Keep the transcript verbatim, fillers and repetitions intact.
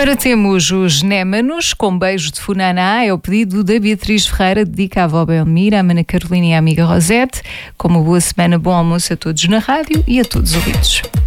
Agora temos os Némanos, com beijo de Funaná, é o pedido da Beatriz Ferreira, dedica à avó Belmira, à Mana Carolina e à amiga Rosete. Com uma boa semana, bom almoço a todos na rádio e a todos os ouvintes.